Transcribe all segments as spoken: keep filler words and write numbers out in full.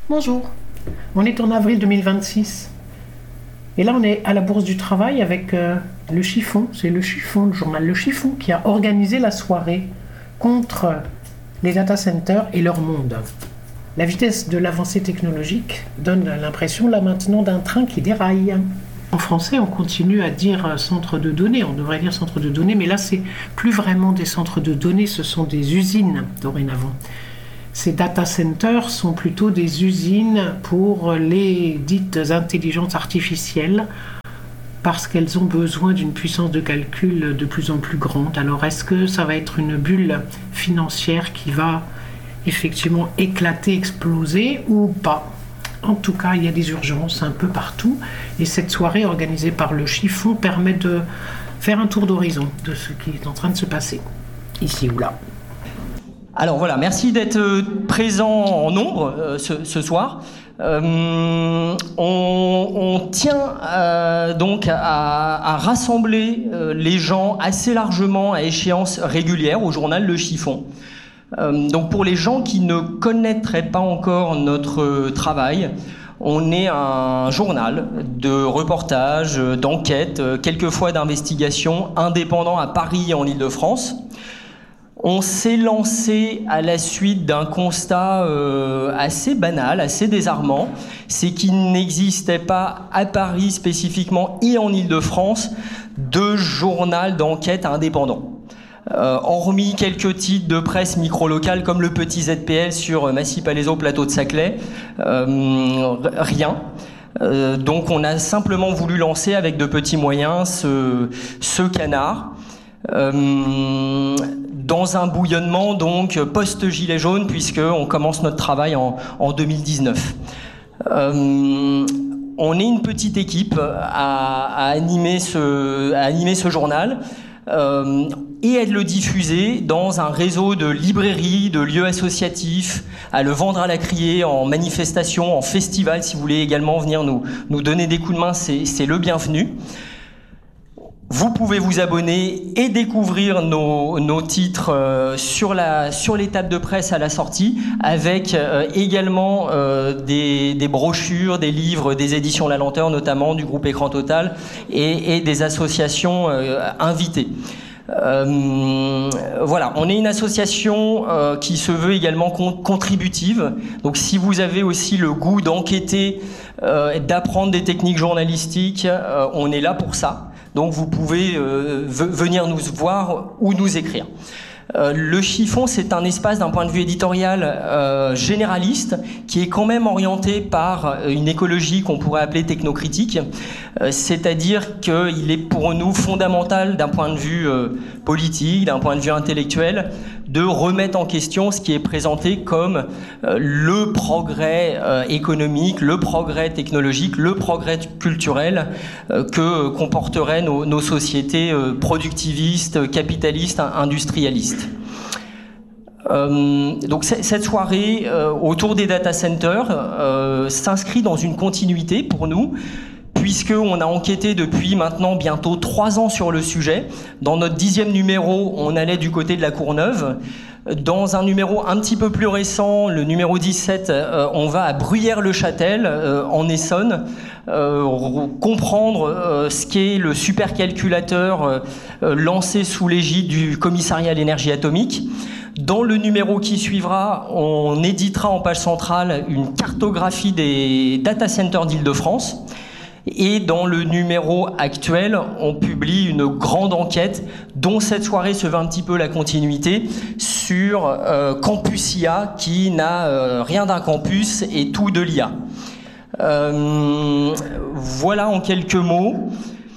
Bonjour, on est en avril deux mille vingt-six. Et là, on est à la Bourse du Travail avec euh, Le Chiffon. C'est Le Chiffon, le journal Le Chiffon, qui a organisé la soirée contre les data centers et leur monde. La vitesse de l'avancée technologique donne l'impression, là maintenant, d'un train qui déraille. En français, on continue à dire centre de données. On devrait dire centre de données, mais là, c'est plus vraiment des centres de données, ce sont des usines dorénavant. Ces data centers sont plutôt des usines pour les dites intelligences artificielles parce qu'elles ont besoin d'une puissance de calcul de plus en plus grande. Alors est-ce que ça va être une bulle financière qui va effectivement éclater, exploser ou pas? En tout cas, il y a des urgences un peu partout et cette soirée organisée par Le Chiffon permet de faire un tour d'horizon de ce qui est en train de se passer, ici ou là. Alors voilà, merci d'être présent en nombre euh, ce, ce soir. Euh, on, on tient euh, donc à, à rassembler euh, les gens assez largement à échéance régulière au journal Le Chiffon. Euh, donc pour les gens qui ne connaîtraient pas encore notre travail, on est un journal de reportage, d'enquête, quelquefois d'investigation indépendant à Paris et en Île-de-France. On s'est lancé à la suite d'un constat euh, assez banal, assez désarmant, c'est qu'il n'existait pas à Paris spécifiquement et en Île-de-France de journal d'enquête indépendant. Euh, hormis quelques titres de presse micro-locale comme le Petit Z P L sur Massy-Palaiseau, plateau de Saclay, euh, rien. Euh, donc on a simplement voulu lancer avec de petits moyens ce, ce canard. Euh, dans un bouillonnement donc post-gilet jaune puisque on commence notre travail en, en deux mille dix-neuf. Euh, on est une petite équipe à, à, animer, ce, à animer ce journal euh, et à le diffuser dans un réseau de librairies, de lieux associatifs, à le vendre à la criée en manifestation, en festival. Si vous voulez également venir nous, nous donner des coups de main, c'est, c'est le bienvenu. Vous pouvez vous abonner et découvrir nos, nos titres euh, sur, la, sur les tables de presse à la sortie, avec euh, également euh, des, des brochures, des livres, des éditions La Lenteur, notamment du groupe Écran Total, et, et des associations euh, invitées. Euh, voilà, on est une association euh, qui se veut également con- contributive. Donc si vous avez aussi le goût d'enquêter, euh, d'apprendre des techniques journalistiques, euh, on est là pour ça. Donc vous pouvez euh, venir nous voir ou nous écrire. Euh, le Chiffon, c'est un espace d'un point de vue éditorial euh, généraliste qui est quand même orienté par une écologie qu'on pourrait appeler technocritique, euh, c'est-à-dire qu'il est pour nous fondamental d'un point de vue euh, politique, d'un point de vue intellectuel, de remettre en question ce qui est présenté comme euh, le progrès euh, économique, le progrès technologique, le progrès culturel euh, que comporteraient nos, nos sociétés euh, productivistes, capitalistes, industrialistes. Euh, donc cette soirée euh, autour des data centers euh, s'inscrit dans une continuité pour nous, puisqu'on a enquêté depuis maintenant bientôt trois ans sur le sujet. Dans notre dixième numéro, on allait du côté de la Courneuve. Dans un numéro un petit peu plus récent, le numéro dix-sept, euh, on va à Bruyères-le-Châtel, euh, en Essonne, euh, comprendre euh, ce qu'est le supercalculateur euh, lancé sous l'égide du Commissariat à l'énergie atomique. Dans le numéro qui suivra, on éditera en page centrale une cartographie des data centers d'Île-de-France. Et dans le numéro actuel, on publie une grande enquête dont cette soirée se veut un petit peu la continuité sur euh, Campus I A qui n'a euh, rien d'un campus et tout de l'I A. Euh, voilà en quelques mots.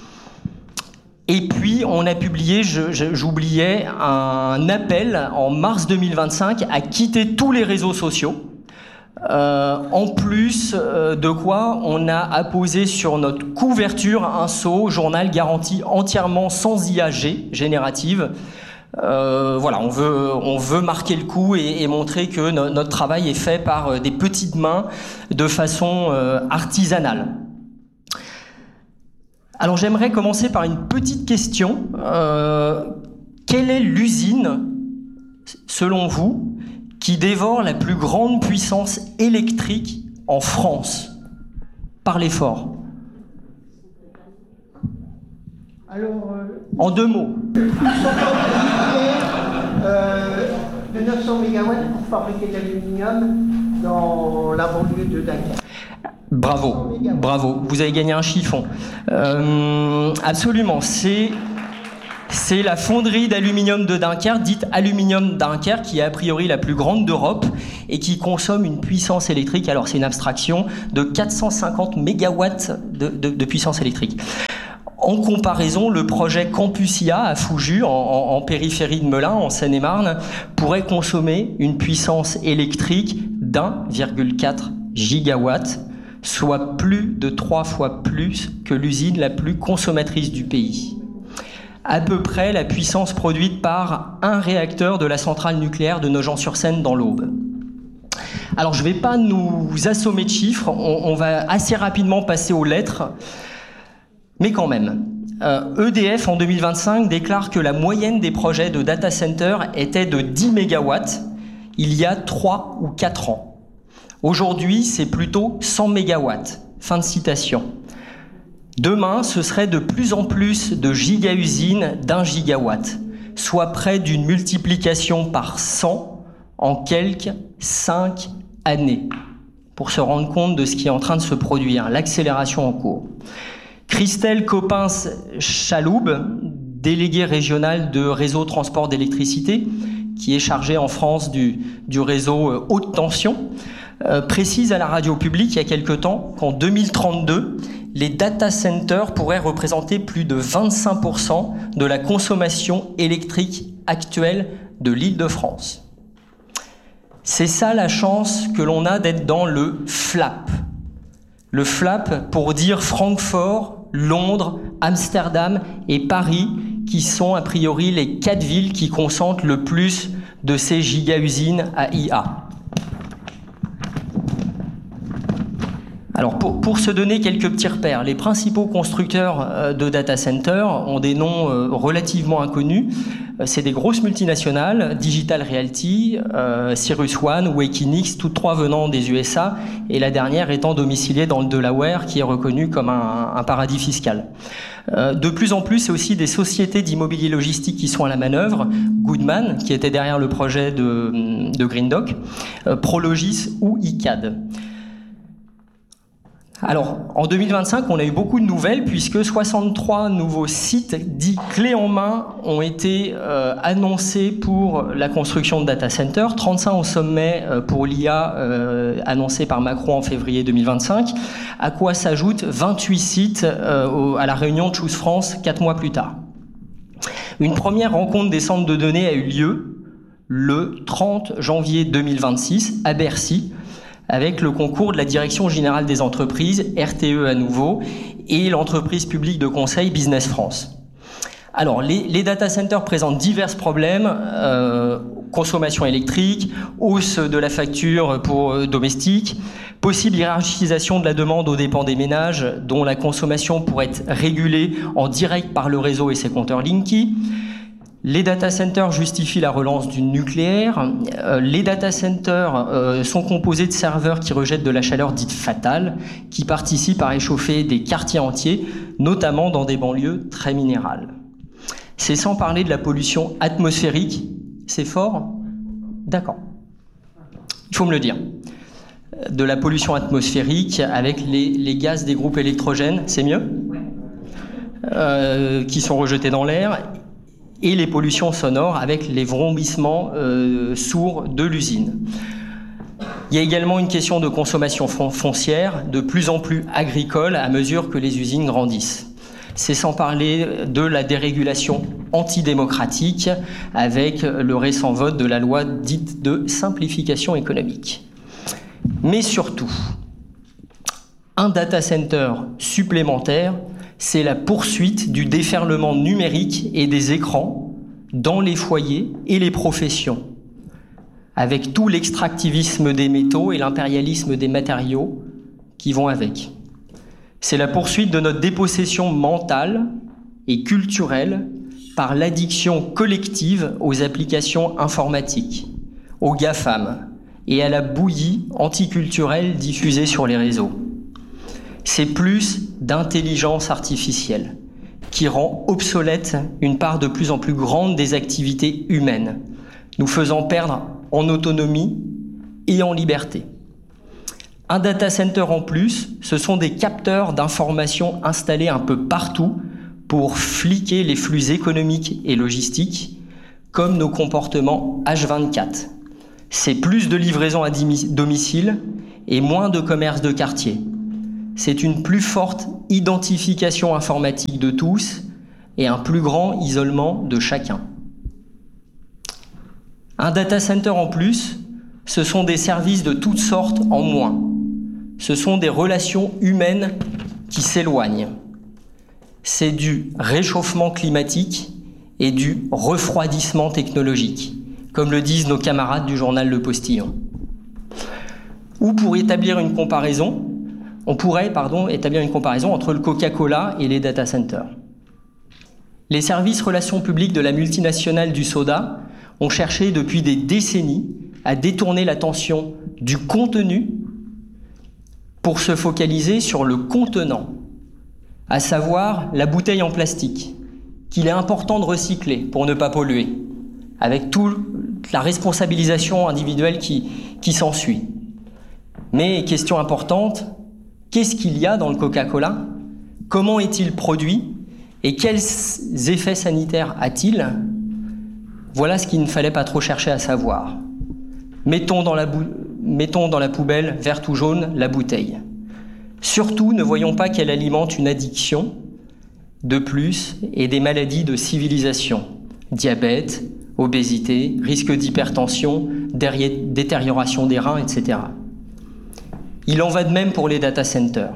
Et puis, on a publié, je, je, j'oubliais, un appel en mars deux mille vingt-cinq à quitter tous les réseaux sociaux. Euh, en plus euh, de quoi, on a apposé sur notre couverture un sceau journal garanti entièrement sans I A G générative. Euh, voilà, on veut, on veut marquer le coup et, et montrer que no, notre travail est fait par des petites mains de façon euh, artisanale. Alors j'aimerais commencer par une petite question. Euh, quelle est l'usine, selon vous, qui dévore la plus grande puissance électrique en France? Parlez fort. Alors, euh, en deux mots. Ils sont euh, de neuf cents mégawatts pour fabriquer de l'aluminium dans la banlieue de Dunkerque. Bravo, bravo. Vous avez gagné un chiffon. Euh, absolument. C'est... C'est la fonderie d'aluminium de Dunkerque, dite Aluminium Dunkerque, qui est a priori la plus grande d'Europe et qui consomme une puissance électrique, alors c'est une abstraction, de quatre cent cinquante mégawatts de, de, de puissance électrique. En comparaison, le projet Campusia à Fouju, en, en, en périphérie de Melun, en Seine-et-Marne, pourrait consommer une puissance électrique d'un virgule quatre gigawatt, soit plus de trois fois plus que l'usine la plus consommatrice du pays. À peu près la puissance produite par un réacteur de la centrale nucléaire de Nogent-sur-Seine dans l'Aube. Alors je ne vais pas nous assommer de chiffres, on, on va assez rapidement passer aux lettres, mais quand même. Euh, E D F en deux mille vingt-cinq déclare que la moyenne des projets de data center était de dix mégawatts il y a trois ou quatre ans. Aujourd'hui, c'est plutôt cent mégawatts. Fin de citation. Demain, ce serait de plus en plus de giga-usines d'un gigawatt, soit près d'une multiplication par cent en quelques cinq années, pour se rendre compte de ce qui est en train de se produire, l'accélération en cours. Christelle Coppens-Chaloub, déléguée régionale de Réseau Transport d'électricité, qui est chargée en France du, du réseau haute tension, euh, précise à la radio publique il y a quelque temps qu'en deux mille trente-deux, les data centers pourraient représenter plus de vingt-cinq pour cent de la consommation électrique actuelle de l'Île-de-France. C'est ça la chance que l'on a d'être dans le FLAP. Le FLAP pour dire Francfort, Londres, Amsterdam et Paris, qui sont a priori les quatre villes qui concentrent le plus de ces giga-usines à I A. Alors pour, pour se donner quelques petits repères, les principaux constructeurs de data centers ont des noms relativement inconnus. C'est des grosses multinationales, Digital Realty, euh, Cirrus One ou Equinix, toutes trois venant des U S A, et la dernière étant domiciliée dans le Delaware, qui est reconnu comme un, un paradis fiscal. Euh, de plus en plus, c'est aussi des sociétés d'immobilier logistique qui sont à la manœuvre, Goodman, qui était derrière le projet de, de Green Dock, euh, Prologis ou I C A D. Alors, en deux mille vingt-cinq, on a eu beaucoup de nouvelles puisque soixante-trois nouveaux sites dits clés en main ont été euh, annoncés pour la construction de data centers, trente-cinq au sommet euh, pour l'I A euh, annoncé par Macron en février deux mille vingt-cinq, à quoi s'ajoutent vingt-huit sites euh, au, à la réunion de Choose France quatre mois plus tard. Une première rencontre des centres de données a eu lieu le trente janvier deux mille vingt-six à Bercy, avec le concours de la Direction Générale des Entreprises, R T E à nouveau, et l'entreprise publique de conseil Business France. Alors, les, les data centers présentent divers problèmes, euh, consommation électrique, hausse de la facture pour euh, domestiques, possible hiérarchisation de la demande aux dépens des ménages, dont la consommation pourrait être régulée en direct par le réseau et ses compteurs Linky. Les data centers justifient la relance du nucléaire. Euh, les data centers euh, sont composés de serveurs qui rejettent de la chaleur dite fatale, qui participent à réchauffer des quartiers entiers, notamment dans des banlieues très minérales. C'est sans parler de la pollution atmosphérique. C'est fort ? D'accord. Il faut me le dire. De la pollution atmosphérique avec les, les gaz des groupes électrogènes, c'est mieux ? euh, Qui sont rejetés dans l'air. Et les pollutions sonores avec les vrombissements euh, sourds de l'usine. Il y a également une question de consommation foncière, de plus en plus agricole à mesure que les usines grandissent. C'est sans parler de la dérégulation antidémocratique avec le récent vote de la loi dite de simplification économique. Mais surtout, un data center supplémentaire, c'est la poursuite du déferlement numérique et des écrans dans les foyers et les professions, avec tout l'extractivisme des métaux et l'impérialisme des matériaux qui vont avec. C'est la poursuite de notre dépossession mentale et culturelle par l'addiction collective aux applications informatiques, aux GAFAM et à la bouillie anticulturelle diffusée sur les réseaux. C'est plus d'intelligence artificielle qui rend obsolète une part de plus en plus grande des activités humaines, nous faisant perdre en autonomie et en liberté. Un data center en plus, ce sont des capteurs d'informations installés un peu partout pour fliquer les flux économiques et logistiques, comme nos comportements H vingt-quatre. C'est plus de livraison à domicile et moins de commerce de quartier. C'est une plus forte identification informatique de tous et un plus grand isolement de chacun. Un data center en plus, ce sont des services de toutes sortes en moins. Ce sont des relations humaines qui s'éloignent. C'est du réchauffement climatique et du refroidissement technologique, comme le disent nos camarades du journal Le Postillon. Ou pour établir une comparaison, on pourrait pardon, établir une comparaison entre le Coca-Cola et les data centers. Les services relations publiques de la multinationale du soda ont cherché depuis des décennies à détourner l'attention du contenu pour se focaliser sur le contenant, à savoir la bouteille en plastique, qu'il est important de recycler pour ne pas polluer, avec toute la responsabilisation individuelle qui, qui s'ensuit. Mais question importante, qu'est-ce qu'il y a dans le Coca-Cola? Comment est-il produit? Et quels effets sanitaires a-t-il? Voilà ce qu'il ne fallait pas trop chercher à savoir. Mettons dans la, bou- mettons dans la poubelle, verte ou jaune, la bouteille. Surtout, ne voyons pas qu'elle alimente une addiction de plus et des maladies de civilisation. Diabète, obésité, risque d'hypertension, détérioration des reins, et cetera. Il en va de même pour les data centers.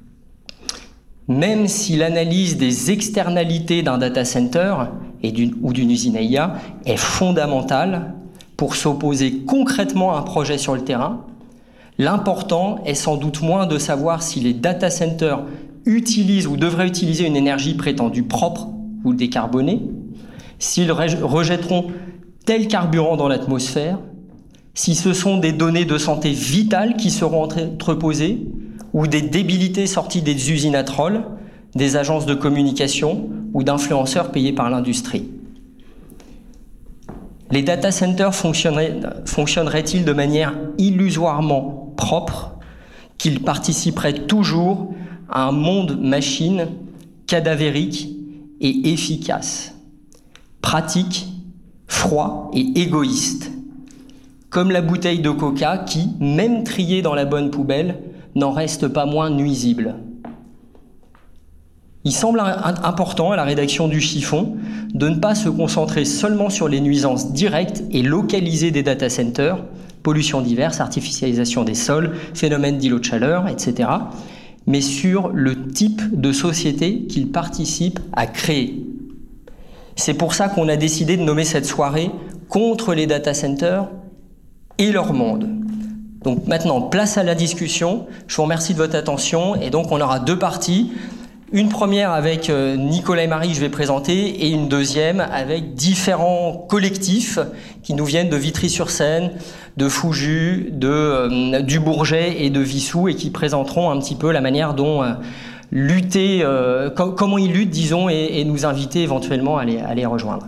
Même si l'analyse des externalités d'un data center et d'une, ou d'une usine à I A est fondamentale pour s'opposer concrètement à un projet sur le terrain, l'important est sans doute moins de savoir si les data centers utilisent ou devraient utiliser une énergie prétendue propre ou décarbonée, s'ils rejetteront tel carburant dans l'atmosphère, si ce sont des données de santé vitales qui seront entreposées ou des débilités sorties des usines à trolls, des agences de communication ou d'influenceurs payés par l'industrie. Les data centers fonctionneraient, fonctionneraient-ils de manière illusoirement propre, qu'ils participeraient toujours à un monde machine cadavérique et efficace, pratique, froid et égoïste, comme la bouteille de coca qui, même triée dans la bonne poubelle, n'en reste pas moins nuisible. Il semble important à la rédaction du chiffon de ne pas se concentrer seulement sur les nuisances directes et localisées des data centers, pollution diverse, artificialisation des sols, phénomènes d'îlots de chaleur, et cetera, mais sur le type de société qu'ils participent à créer. C'est pour ça qu'on a décidé de nommer cette soirée contre les data centers et leur monde. Donc maintenant, place à la discussion. Je vous remercie de votre attention. Et donc, on aura deux parties. Une première avec Nicolas et Marie, je vais présenter, et une deuxième avec différents collectifs qui nous viennent de Vitry-sur-Seine, de Foujus, de, euh, du Bourget et de Vissou, et qui présenteront un petit peu la manière dont euh, lutter, euh, com- comment ils luttent, disons, et, et nous inviter éventuellement à les, à les rejoindre.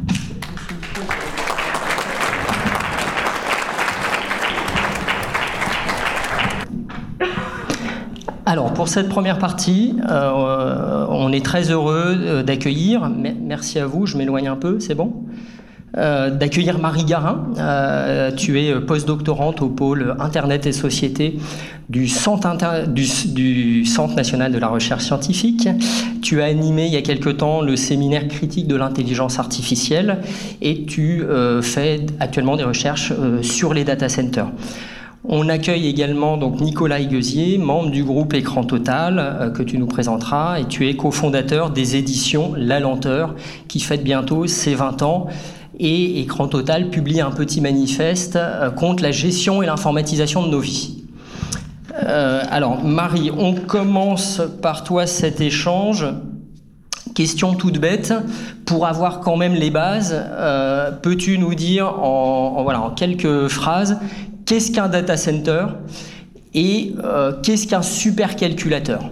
Alors, pour cette première partie, euh, on est très heureux d'accueillir, merci à vous, je m'éloigne un peu, c'est bon, euh, d'accueillir Marie Garin. Euh, tu es postdoctorante au pôle Internet et Société du Centre, Inter- du, du Centre national de la recherche scientifique. Tu as animé il y a quelque temps le séminaire critique de l'intelligence artificielle et tu euh, fais actuellement des recherches euh, sur les data centers. On accueille également donc Nicolas Higuesier, membre du groupe Écran Total, euh, que tu nous présenteras, et tu es cofondateur des éditions La Lenteur, qui fête bientôt ses vingt ans. Et Écran Total publie un petit manifeste euh, contre la gestion et l'informatisation de nos vies. Euh, alors, Marie, on commence par toi cet échange. Question toute bête, pour avoir quand même les bases, euh, peux-tu nous dire en, en, voilà, en quelques phrases qu'est-ce qu'un data center et euh, qu'est-ce qu'un supercalculateur?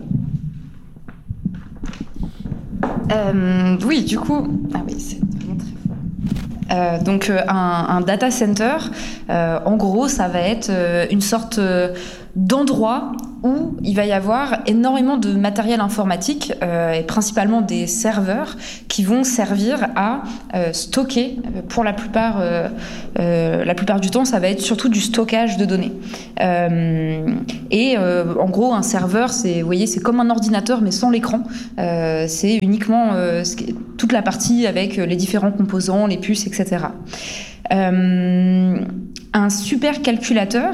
Euh, oui, du coup, ah oui, c'est vraiment très fort. Euh, donc euh, un, un data center, euh, en gros, ça va être euh, une sorte euh, d'endroit où il va y avoir énormément de matériel informatique euh, et principalement des serveurs qui vont servir à euh, stocker. Pour la plupart, euh, euh, la plupart du temps, ça va être surtout du stockage de données. Euh, et euh, en gros, un serveur, c'est, vous voyez, c'est comme un ordinateur mais sans l'écran. Euh, c'est uniquement euh, toute la partie avec les différents composants, les puces, et cetera. Euh, un supercalculateur,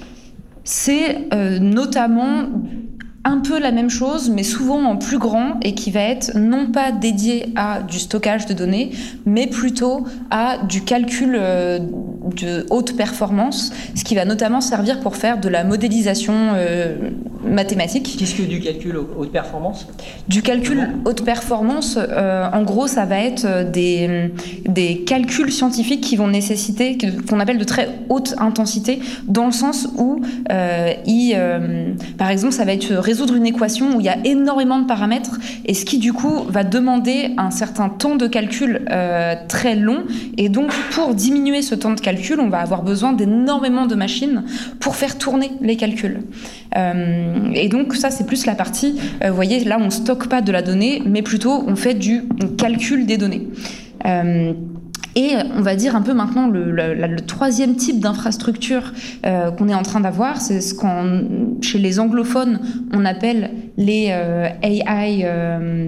c'est euh, notamment un peu la même chose, mais souvent en plus grand et qui va être non pas dédié à du stockage de données, mais plutôt à du calcul euh, de haute performance, ce qui va notamment servir pour faire de la modélisation euh, mathématique. Qu'est-ce que du calcul haute performance ? Du calcul haute performance, euh, en gros, ça va être des, des calculs scientifiques qui vont nécessiter, qu'on appelle de très haute intensité, dans le sens où, euh, il, euh, par exemple, ça va être résoudre une équation où il y a énormément de paramètres, et ce qui, du coup, va demander un certain temps de calcul euh, très long, et donc, pour diminuer ce temps de calcul, on va avoir besoin d'énormément de machines pour faire tourner les calculs. Euh, et donc ça c'est plus la partie, euh, vous voyez là on stocke pas de la donnée mais plutôt on fait du calcul des données. Euh, Et on va dire un peu maintenant le, le, le troisième type d'infrastructure euh, qu'on est en train d'avoir, c'est ce qu'on chez les anglophones on appelle les euh, A I euh,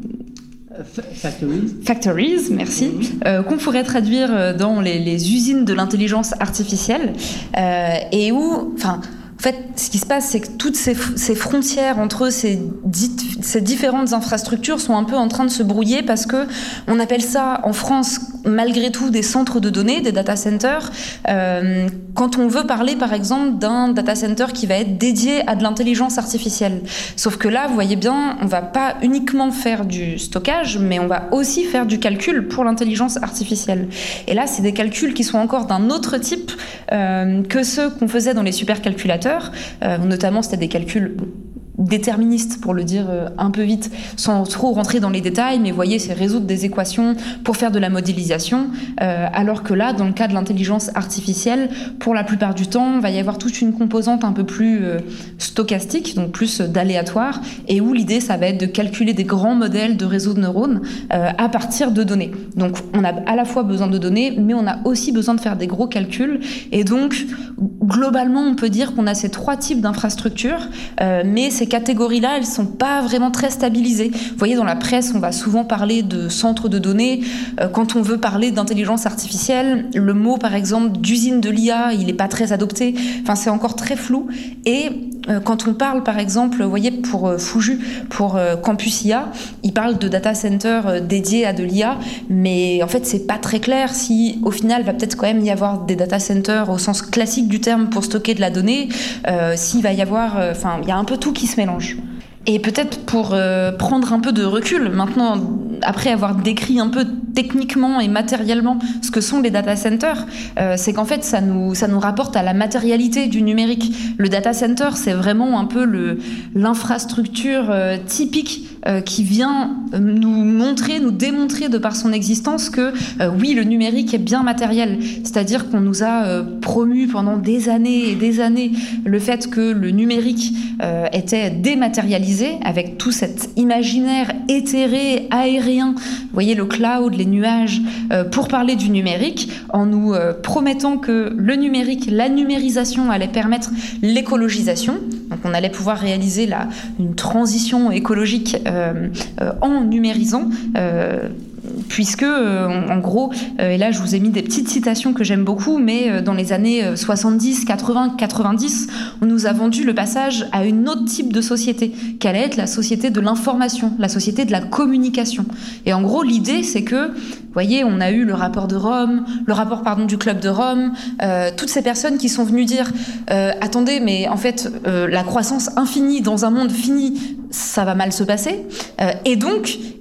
Factories. Factories, merci, mmh. euh, qu'on pourrait traduire dans les, les usines de l'intelligence artificielle, euh, et où, enfin, en fait, ce qui se passe, c'est que toutes ces, ces frontières entre ces, dit, ces différentes infrastructures sont un peu en train de se brouiller parce que on appelle ça en France, malgré tout, des centres de données, des data centers. Euh, quand on veut parler, par exemple, d'un data center qui va être dédié à de l'intelligence artificielle. Sauf que là, vous voyez bien, on va pas uniquement faire du stockage, mais on va aussi faire du calcul pour l'intelligence artificielle. Et là, c'est des calculs qui sont encore d'un autre type euh, que ceux qu'on faisait dans les supercalculateurs. Euh, notamment c'était des calculs déterministes, pour le dire euh, un peu vite, sans trop rentrer dans les détails, mais vous voyez, c'est résoudre des équations pour faire de la modélisation, euh, alors que là, dans le cas de l'intelligence artificielle, pour la plupart du temps, il va y avoir toute une composante un peu plus euh, stochastique, donc plus euh, d'aléatoire, et où l'idée, ça va être de calculer des grands modèles de réseaux de neurones euh, à partir de données. Donc, on a à la fois besoin de données, mais on a aussi besoin de faire des gros calculs, et donc, globalement, on peut dire qu'on a ces trois types d'infrastructures, euh, mais ces catégories-là, elles sont pas vraiment très stabilisées. Vous voyez, dans la presse, on va souvent parler de centres de données. Euh, quand on veut parler d'intelligence artificielle, le mot, par exemple, d'usine de l'I A, il est pas très adopté. Enfin, c'est encore très flou. Et euh, quand on parle, par exemple, vous voyez, pour euh, Fuju, pour euh, Campus I A, il parle de data center euh, dédiés à de l'I A, mais en fait, c'est pas très clair si, au final, va peut-être quand même y avoir des data centers au sens classique du terme pour stocker de la donnée, euh, s'il va y avoir, enfin, euh, il y a un peu tout qui se mélange. Et peut-être pour euh, prendre un peu de recul, maintenant, après avoir décrit un peu techniquement et matériellement ce que sont les data centers, euh, c'est qu'en fait, ça nous, ça nous rapporte à la matérialité du numérique. Le data center, c'est vraiment un peu le, l'infrastructure euh, typique euh, qui vient nous montrer, nous démontrer de par son existence que, euh, oui, le numérique est bien matériel. C'est-à-dire qu'on nous a euh, promu pendant des années et des années le fait que le numérique euh, était dématérialisé, avec tout cet imaginaire éthéré, aérien, vous voyez le cloud, les nuages, euh, pour parler du numérique, en nous euh, promettant que le numérique, la numérisation allait permettre l'écologisation, donc on allait pouvoir réaliser la, une transition écologique euh, euh, en numérisant, euh, puisque, euh, en gros, euh, et là je vous ai mis des petites citations que j'aime beaucoup, mais euh, dans les années soixante-dix, quatre-vingts, quatre-vingt-dix, on nous a vendu le passage à une autre type de société, qui allait être la société de l'information, la société de la communication. Et en gros, l'idée, c'est que, vous voyez, on a eu le rapport de Rome, le rapport, pardon, du Club de Rome, euh, toutes ces personnes qui sont venues dire euh, « Attendez, mais en fait, euh, la croissance infinie dans un monde fini, ça va mal se passer. Euh, » Et donc,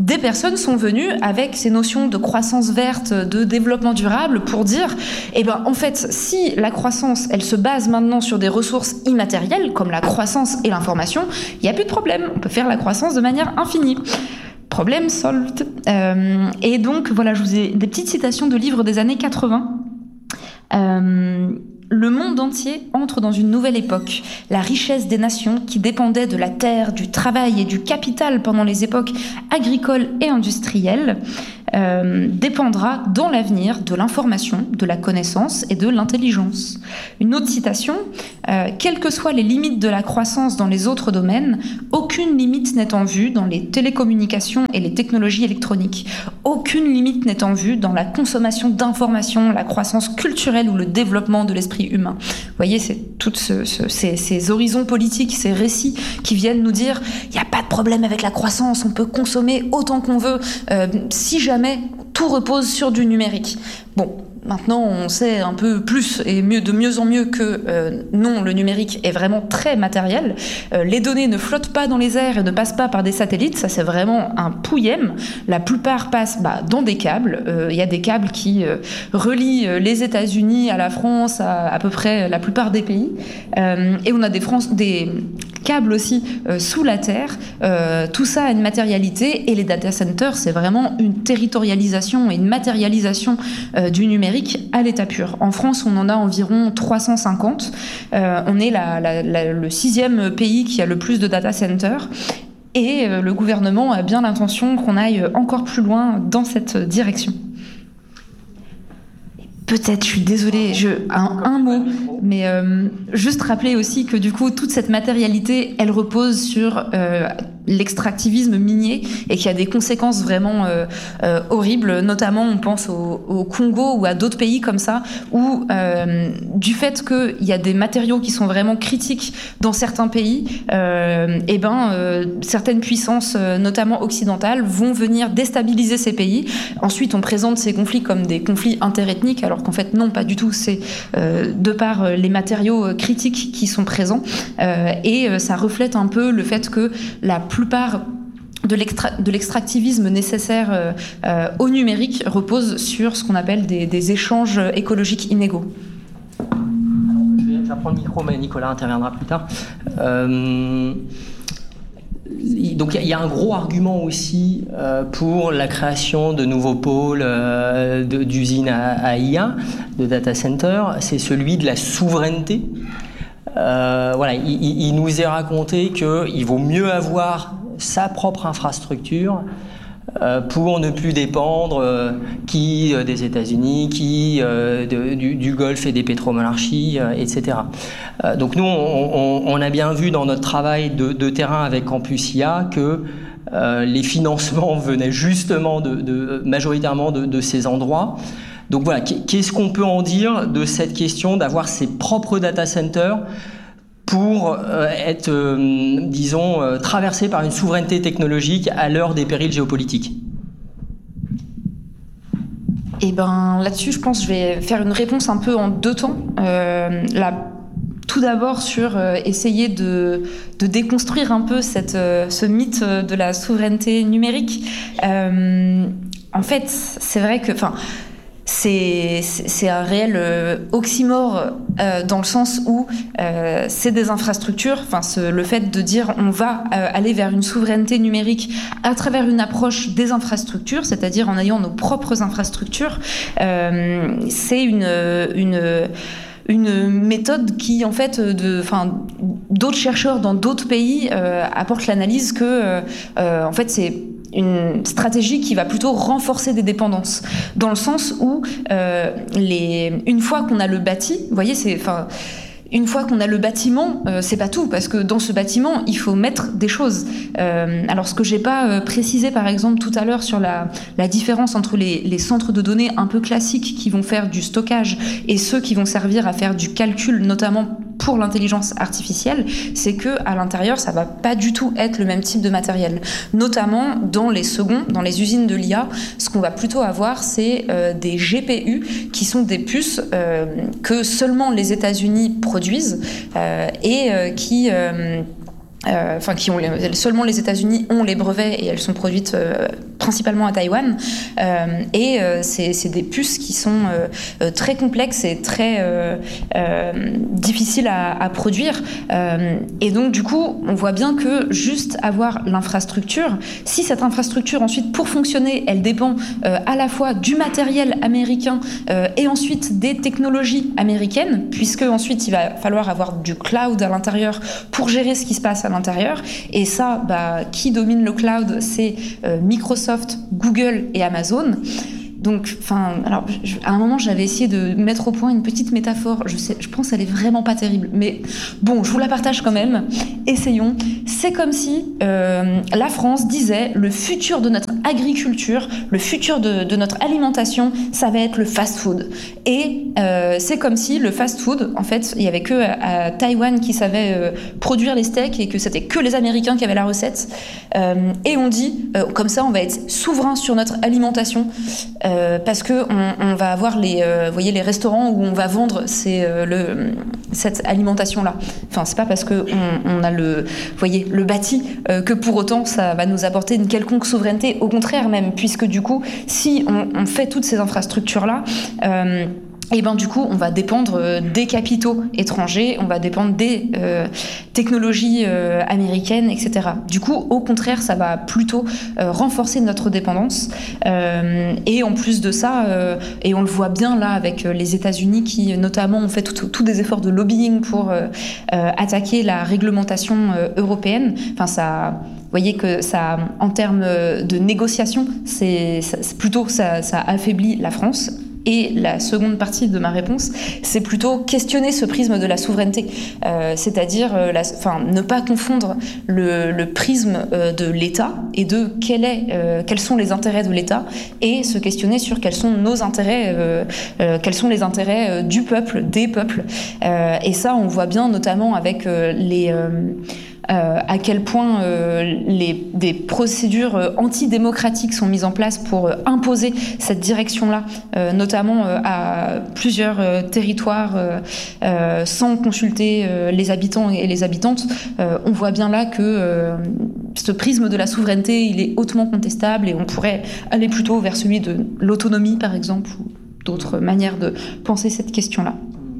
des personnes sont venues avec ces notions de croissance verte, de développement durable, pour dire, eh ben, en fait, si la croissance, elle se base maintenant sur des ressources immatérielles, comme la croissance et l'information, il n'y a plus de problème. On peut faire la croissance de manière infinie. Problème solved. Euh, et donc, voilà, je vous ai des petites citations de livres des années quatre-vingts. Euh, Le monde entier entre dans une nouvelle époque. La richesse des nations, qui dépendait de la terre, du travail et du capital pendant les époques agricoles et industrielles, euh, dépendra dans l'avenir de l'information, de la connaissance et de l'intelligence. Une autre citation, euh, quelles que soient les limites de la croissance dans les autres domaines, aucune limite n'est en vue dans les télécommunications et les technologies électroniques. Aucune limite n'est en vue dans la consommation d'informations, la croissance culturelle ou le développement de l'esprit humain. Vous voyez, c'est tous ce, ce, ces, ces horizons politiques, ces récits qui viennent nous dire il n'y a pas de problème avec la croissance, on peut consommer autant qu'on veut, euh, si jamais tout repose sur du numérique. Bon, maintenant on sait un peu plus et mieux, de mieux en mieux que euh, non, le numérique est vraiment très matériel. Euh, les données ne flottent pas dans les airs et ne passent pas par des satellites, ça c'est vraiment un pouillème. La plupart passent bah, dans des câbles. Il euh, y a des câbles qui euh, relient les États-Unis à la France, à à peu près la plupart des pays. Euh, et on a des, France, des câbles aussi euh, sous la terre. Euh, tout ça a une matérialité et les data centers, c'est vraiment une territorialisation et une matérialisation euh, du numérique à l'état pur. En France, on en a environ trois cent cinquante. Euh, on est la, la, la, le sixième pays qui a le plus de data centers. Et euh, le gouvernement a bien l'intention qu'on aille encore plus loin dans cette direction. Peut-être, je suis désolée, je, un, un mot, mais euh, juste rappeler aussi que du coup, toute cette matérialité, elle repose sur euh, l'extractivisme minier et qu'il y a des conséquences vraiment euh, euh, horribles. Notamment, on pense au, au Congo ou à d'autres pays comme ça, où euh, du fait qu'il y a des matériaux qui sont vraiment critiques dans certains pays, euh, et ben, euh, certaines puissances, euh, notamment occidentales, vont venir déstabiliser ces pays. Ensuite, on présente ces conflits comme des conflits interethniques, alors qu'en fait non, pas du tout, c'est euh, de par les matériaux euh, critiques qui sont présents, euh, et euh, ça reflète un peu le fait que la plupart de, l'extra- de l'extractivisme nécessaire euh, euh, au numérique repose sur ce qu'on appelle des, des échanges écologiques inégaux. Je vais, je vais prendre le micro, mais Nicolas interviendra plus tard. Euh... Donc il y a un gros argument aussi euh, pour la création de nouveaux pôles euh, de, d'usines à, à I A, de data centers, c'est celui de la souveraineté. Euh, voilà, il, il nous est raconté qu'il vaut mieux avoir sa propre infrastructure euh, pour ne plus dépendre euh, qui euh, des États-Unis, qui euh, de, du, du Golfe et des pétromonarchies, euh, et cetera. Euh, donc nous, on, on, on a bien vu dans notre travail de, de terrain avec Campus I A que euh, les financements venaient justement de, de, majoritairement de, de ces endroits. Donc voilà, qu'est-ce qu'on peut en dire de cette question d'avoir ses propres data centers pour euh, être, euh, disons, euh, traversé par une souveraineté technologique à l'heure des périls géopolitiques? Et ben là-dessus, je pense que je vais faire une réponse un peu en deux temps. Euh, la Tout d'abord sur euh, essayer de, de déconstruire un peu cette, euh, ce mythe de la souveraineté numérique. Euh, en fait, c'est vrai que... C'est, c'est, c'est un réel euh, oxymore euh, dans le sens où euh, c'est des infrastructures, enfin le fait de dire on va euh, aller vers une souveraineté numérique à travers une approche des infrastructures, c'est-à-dire en ayant nos propres infrastructures, euh, c'est une... une une méthode qui, en fait, de, enfin, d'autres chercheurs dans d'autres pays euh, apportent l'analyse que, euh, en fait, c'est une stratégie qui va plutôt renforcer des dépendances, dans le sens où euh, les, une fois qu'on a le bâti, vous voyez, c'est, enfin, une fois qu'on a le bâtiment, euh, c'est pas tout, parce que dans ce bâtiment, il faut mettre des choses. Euh, alors, ce que j'ai pas euh, précisé, par exemple, tout à l'heure sur la, la différence entre les, les centres de données un peu classiques qui vont faire du stockage et ceux qui vont servir à faire du calcul, notamment pour l'intelligence artificielle, c'est que à l'intérieur, ça va pas du tout être le même type de matériel. Notamment dans les seconds, dans les usines de l'I A, ce qu'on va plutôt avoir, c'est euh, des G P U qui sont des puces euh, que seulement les États-Unis produisent euh, et euh, qui euh, Euh, enfin, qui ont les, seulement les États-Unis ont les brevets et elles sont produites euh, principalement à Taïwan, euh, et euh, c'est, c'est des puces qui sont euh, euh, très complexes et très euh, euh, difficiles à, à produire, euh, et donc du coup on voit bien que juste avoir l'infrastructure, si cette infrastructure ensuite pour fonctionner elle dépend euh, à la fois du matériel américain euh, et ensuite des technologies américaines, puisque ensuite il va falloir avoir du cloud à l'intérieur pour gérer ce qui se passe à l'intérieur, et ça bah, qui domine le cloud, c'est euh, Microsoft, Google et Amazon. Donc, enfin, alors, je, à un moment, j'avais essayé de mettre au point une petite métaphore. Je sais, je pense qu'elle est vraiment pas terrible, mais bon, je vous la partage quand même. Essayons. C'est comme si euh, la France disait le futur de notre agriculture, le futur de, de notre alimentation, ça va être le fast-food. Et euh, c'est comme si le fast-food, en fait, il y avait que à, à Taïwan qui savait euh, produire les steaks et que c'était que les Américains qui avaient la recette. Euh, et on dit, euh, comme ça, on va être souverain sur notre alimentation. Euh, Euh, parce que on, on va avoir les, euh, vous voyez, les restaurants où on va vendre ces, euh, le, cette alimentation-là. Enfin, c'est pas parce que on, on a le, vous voyez, le bâti euh, que pour autant ça va nous apporter une quelconque souveraineté. Au contraire même, puisque du coup, si on, on fait toutes ces infrastructures-là. Euh, Et ben du coup, on va dépendre des capitaux étrangers, on va dépendre des euh, technologies euh, américaines, et cetera. Du coup, au contraire, ça va plutôt euh, renforcer notre dépendance. Euh, et en plus de ça, euh, et on le voit bien là avec les États-Unis qui, notamment, ont fait tous des efforts de lobbying pour euh, euh, attaquer la réglementation euh, européenne. Enfin, ça. Vous voyez que ça, en termes de négociation, c'est, c'est plutôt ça, ça affaiblit la France. Et la seconde partie de ma réponse, c'est plutôt questionner ce prisme de la souveraineté, euh, c'est-à-dire euh, la, enfin, ne pas confondre le, le prisme euh, de l'État et de quel est, euh, quels sont les intérêts de l'État, et se questionner sur quels sont nos intérêts, euh, euh, quels sont les intérêts euh, du peuple, des peuples. Euh, et ça, on voit bien notamment avec euh, les... Euh, Euh, à quel point euh, les, des procédures euh, antidémocratiques sont mises en place pour euh, imposer cette direction-là, euh, notamment euh, à plusieurs euh, territoires euh, euh, sans consulter euh, les habitants et les habitantes. Euh, on voit bien là que euh, ce prisme de la souveraineté, il est hautement contestable, et on pourrait aller plutôt vers celui de l'autonomie, par exemple, ou d'autres manières de penser cette question-là.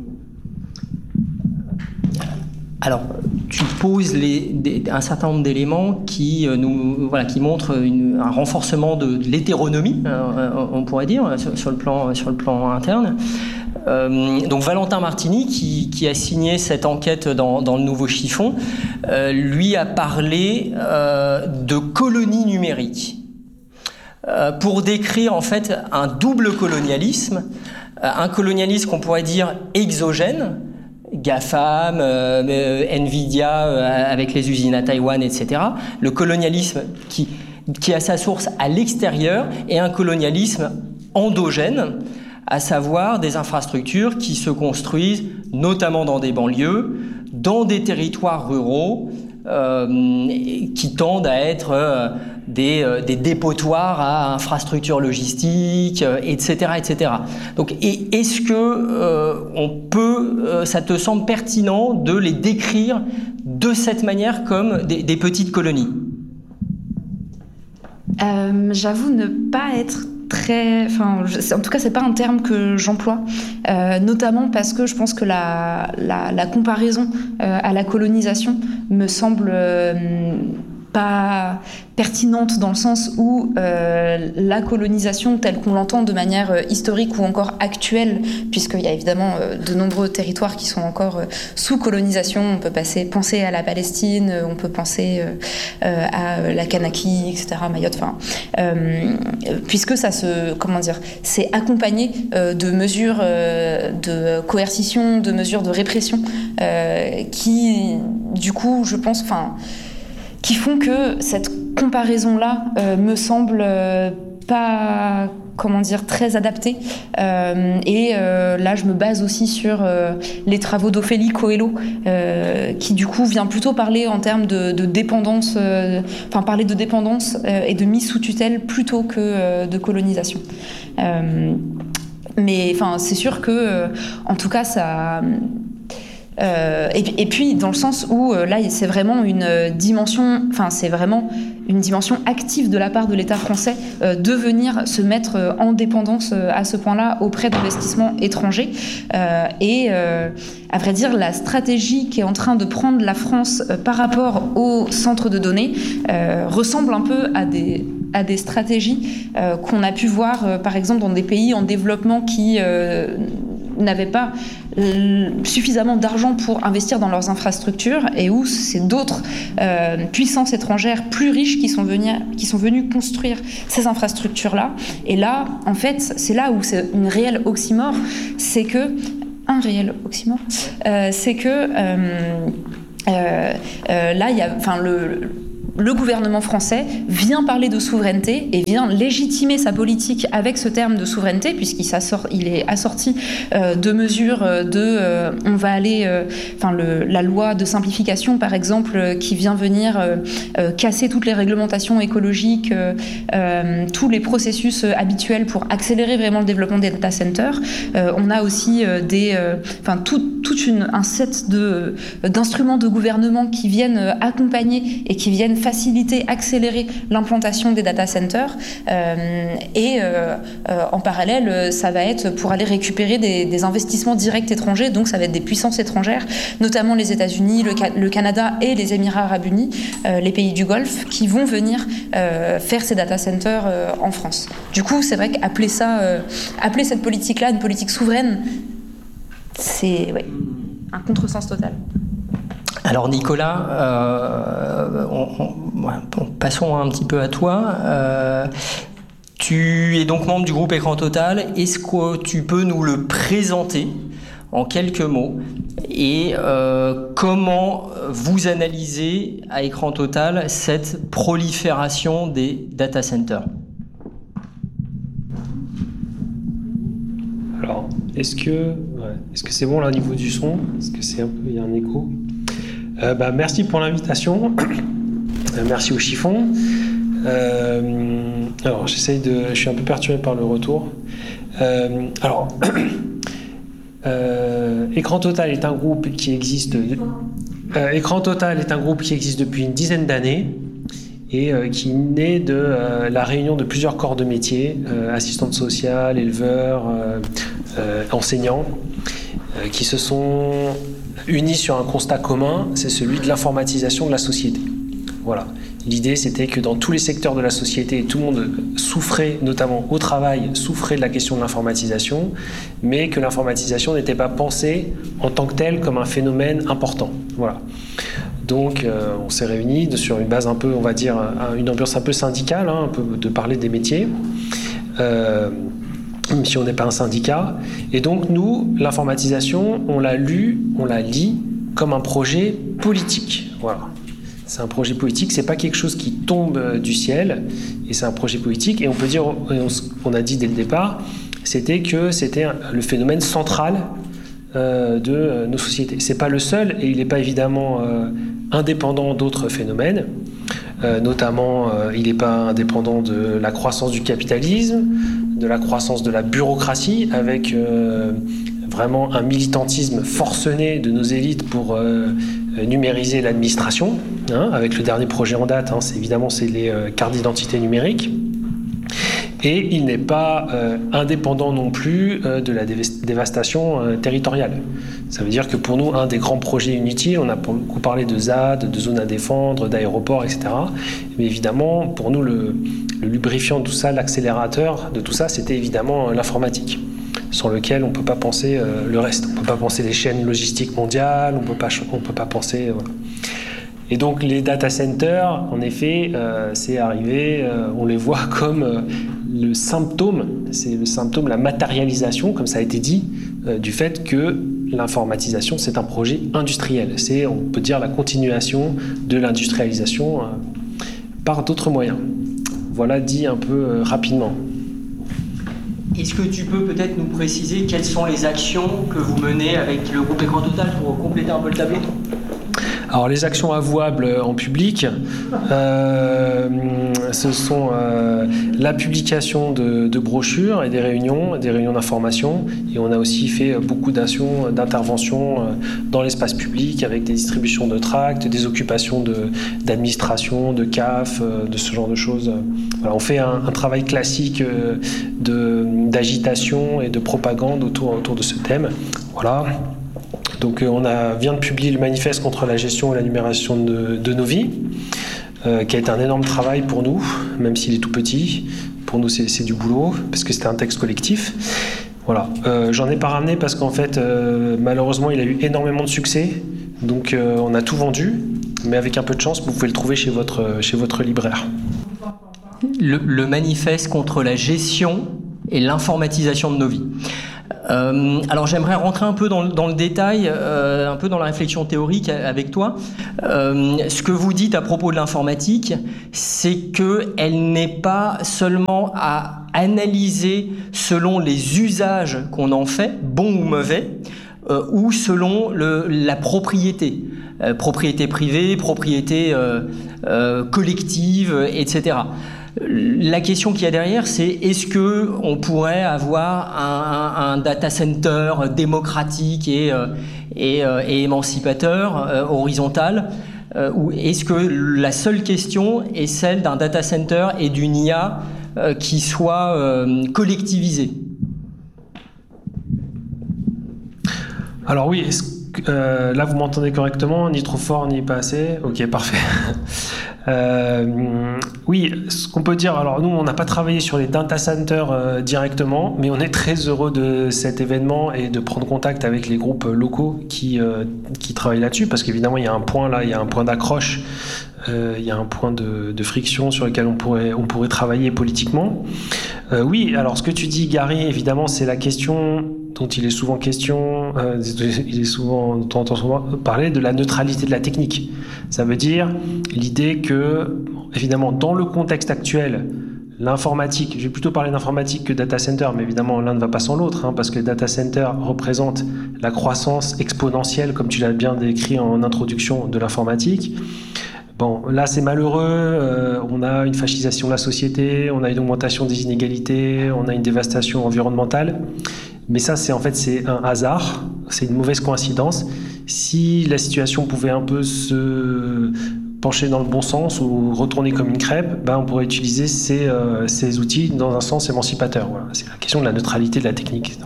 Alors, tu poses les, des, un certain nombre d'éléments qui, euh, nous, voilà, qui montrent une, un renforcement de, de l'hétéronomie, euh, on pourrait dire, sur, sur, le, plan, sur le plan interne. Euh, donc Valentin Martini, qui, qui a signé cette enquête dans, dans le Nouveau Chiffon, euh, lui a parlé euh, de colonie numérique, euh, pour décrire en fait un double colonialisme, euh, un colonialisme qu'on pourrait dire exogène, GAFAM, euh, Nvidia euh, avec les usines à Taïwan, et cetera. Le colonialisme qui, qui a sa source à l'extérieur, et un colonialisme endogène, à savoir des infrastructures qui se construisent notamment dans des banlieues, dans des territoires ruraux, euh, qui tendent à être euh, des, euh, des dépotoirs à infrastructures logistiques, euh, et cetera, et cetera. Donc, et, est-ce que euh, on peut, euh, ça te semble pertinent de les décrire de cette manière comme des, des petites colonies ? euh, J'avoue ne pas être très, enfin, je, en tout cas, c'est pas un terme que j'emploie, euh, notamment parce que je pense que la, la, la comparaison euh, à la colonisation me semble euh, pas pertinente, dans le sens où euh, la colonisation telle qu'on l'entend de manière euh, historique ou encore actuelle, puisqu'il y a évidemment euh, de nombreux territoires qui sont encore euh, sous colonisation, on peut passer, penser à la Palestine, euh, on peut penser euh, euh, à la Kanaki, et cetera, Mayotte, enfin, euh, puisque ça se, comment dire, c'est accompagné euh, de mesures euh, de coercition, de mesures de répression, euh, qui, du coup, je pense, enfin, qui font que cette comparaison-là euh, me semble euh, pas, comment dire, très adaptée. Euh, et euh, là, je me base aussi sur euh, les travaux d'Ophélie Coelho, euh, qui du coup vient plutôt parler en termes de, de dépendance, euh, enfin parler de dépendance euh, et de mise sous tutelle plutôt que euh, de colonisation. Euh, mais enfin, c'est sûr que, euh, en tout cas, ça... Euh, et, et puis dans le sens où euh, là c'est vraiment une dimension, enfin c'est vraiment une dimension active de la part de l'État français euh, de venir se mettre euh, en dépendance euh, à ce point-là auprès d'investissements étrangers. Euh, et euh, à vrai dire, la stratégie qui est en train de prendre la France euh, par rapport aux centres de données euh, ressemble un peu à des à des stratégies euh, qu'on a pu voir euh, par exemple dans des pays en développement qui euh, n'avaient pas euh, suffisamment d'argent pour investir dans leurs infrastructures et où c'est d'autres euh, puissances étrangères plus riches qui sont venues qui sont venues construire ces infrastructures-là. Et là, en fait, c'est là où c'est une réelle oxymore, c'est que un réel oxymore, euh, c'est que euh, euh, euh, là, il y a, enfin le Le gouvernement français vient parler de souveraineté et vient légitimer sa politique avec ce terme de souveraineté, puisqu'il s'assort, il est assorti euh, de mesures de euh, on va aller, euh, enfin le, la loi de simplification par exemple, euh, qui vient venir euh, euh, casser toutes les réglementations écologiques, euh, euh, tous les processus euh, habituels pour accélérer vraiment le développement des data centers. Euh, on a aussi euh, des, enfin euh, tout, toute une un set de d'instruments de gouvernement qui viennent accompagner et qui viennent faciliter, accélérer l'implantation des data centers. Euh, et euh, euh, en parallèle, ça va être pour aller récupérer des, des investissements directs étrangers, donc ça va être des puissances étrangères, notamment les États-Unis, le, le Canada et les Émirats arabes unis, euh, les pays du Golfe, qui vont venir euh, faire ces data centers euh, en France. Du coup, c'est vrai qu'appeler ça, euh, appeler cette politique-là une politique souveraine, c'est ouais, un contresens total. Alors Nicolas, euh, on, on, passons un petit peu à toi. Euh, tu es donc membre du groupe Écran Total. Est-ce que tu peux nous le présenter en quelques mots et euh, comment vous analysez à Écran Total cette prolifération des data centers ? Alors, est-ce que, ouais, est-ce que c'est bon là au niveau du son ? Est-ce que c'est un peu, il y a un écho ? Euh, bah, merci pour l'invitation. Euh, merci au chiffon. Euh, alors, j'essaye de. Je suis un peu perturbé par le retour. Euh, alors, euh, Écran Total est un groupe qui existe. Euh, Écran Total est un groupe qui existe depuis une dizaine d'années et euh, qui naît de euh, la réunion de plusieurs corps de métier, euh, assistantes sociales, éleveurs, euh, euh, enseignants, euh, qui se sont unis sur un constat commun, c'est celui de l'informatisation de la société. Voilà. L'idée, c'était que dans tous les secteurs de la société, tout le monde souffrait, notamment au travail, souffrait de la question de l'informatisation, mais que l'informatisation n'était pas pensée en tant que telle comme un phénomène important. Voilà. Donc, euh, on s'est réunis sur une base un peu, on va dire, une ambiance un peu syndicale, hein, un peu de parler des métiers. Euh, même si on n'est pas un syndicat. Et donc, nous, l'informatisation, on l'a lu, on la lit comme un projet politique. Voilà. C'est un projet politique, c'est pas quelque chose qui tombe du ciel, et c'est un projet politique. Et on peut dire, on a dit dès le départ, c'était que c'était le phénomène central euh, de nos sociétés. C'est pas le seul, et il n'est pas évidemment euh, indépendant d'autres phénomènes. Euh, notamment, euh, il n'est pas indépendant de la croissance du capitalisme, de la croissance de la bureaucratie, avec euh, vraiment un militantisme forcené de nos élites pour euh, numériser l'administration, hein, avec le dernier projet en date, hein, c'est, évidemment, c'est les euh, cartes d'identité numériques. Et il n'est pas euh, indépendant non plus euh, de la dév- dévastation euh, territoriale. Ça veut dire que pour nous, un des grands projets inutiles, on a beaucoup parlé de Z A D, de zones à défendre, d'aéroports, et cetera. Mais évidemment, pour nous, le, le lubrifiant de tout ça, l'accélérateur de tout ça, c'était évidemment euh, l'informatique, sans lequel on ne peut pas penser euh, le reste. On ne peut pas penser les chaînes logistiques mondiales, on ne peut pas, on peut pas penser... Euh, voilà. Et donc les data centers, en effet, euh, c'est arrivé, euh, on les voit comme euh, le symptôme, c'est le symptôme, la matérialisation, comme ça a été dit, euh, du fait que l'informatisation, c'est un projet industriel. C'est, on peut dire, la continuation de l'industrialisation euh, par d'autres moyens. Voilà dit un peu euh, rapidement. Est-ce que tu peux peut-être nous préciser quelles sont les actions que vous menez avec le groupe Écran Total pour compléter un peu le tableau ? Alors les actions avouables en public, euh, ce sont euh, la publication de, de brochures et des réunions, des réunions d'information, et on a aussi fait beaucoup d'actions, d'interventions dans l'espace public avec des distributions de tracts, des occupations de, d'administration, de C A F, de ce genre de choses. Voilà, on fait un, un travail classique de, d'agitation et de propagande autour, autour de ce thème. Voilà. Donc on a, vient de publier le manifeste contre la gestion et la numération de, de nos vies, euh, qui a été un énorme travail pour nous, même s'il est tout petit. Pour nous, c'est, c'est du boulot, parce que c'était un texte collectif. Voilà. Euh, j'en ai pas ramené parce qu'en fait, euh, malheureusement, il a eu énormément de succès. Donc euh, on a tout vendu, mais avec un peu de chance, vous pouvez le trouver chez votre, chez votre libraire. Le, le manifeste contre la gestion et l'informatisation de nos vies. Euh, alors j'aimerais rentrer un peu dans, dans le détail, euh, un peu dans la réflexion théorique avec toi. Euh, ce que vous dites à propos de l'informatique, c'est qu'elle n'est pas seulement à analyser selon les usages qu'on en fait, bons ou mauvais, euh, ou selon le, la propriété, euh, propriété privée, propriété euh, euh, collective, et cetera. La question qu'il y a derrière, c'est est-ce que on pourrait avoir un, un, un data center démocratique et, et, et émancipateur, euh, horizontal, euh, ou est-ce que la seule question est celle d'un data center et d'une I A euh, qui soit euh, collectivisée? Alors oui, est-ce que, euh, là vous m'entendez correctement, ni trop fort ni pas assez? Ok, parfait. Euh, oui, ce qu'on peut dire, alors nous on n'a pas travaillé sur les data centers euh, directement, mais on est très heureux de cet événement et de prendre contact avec les groupes locaux qui, euh, qui travaillent là-dessus, parce qu'évidemment il y a un point là, il y a un point d'accroche, euh, il y a un point de, de friction sur lequel on pourrait, on pourrait travailler politiquement. Euh, oui, alors ce que tu dis Gary, évidemment c'est la question dont il est souvent question, euh, il est souvent, on entend souvent parler de la neutralité de la technique. Ça veut dire l'idée que, évidemment, dans le contexte actuel, l'informatique, je vais plutôt parler d'informatique que data center, mais évidemment l'un ne va pas sans l'autre, hein, parce que le data center représente la croissance exponentielle, comme tu l'as bien décrit en introduction de l'informatique. Bon, là c'est malheureux, euh, on a une fascisation de la société, on a une augmentation des inégalités, on a une dévastation environnementale. Mais ça, c'est en fait c'est un hasard, c'est une mauvaise coïncidence. Si la situation pouvait un peu se pencher dans le bon sens ou retourner comme une crêpe, ben on pourrait utiliser ces, euh, ces outils dans un sens émancipateur. Voilà. C'est la question de la neutralité de la technique, et cetera.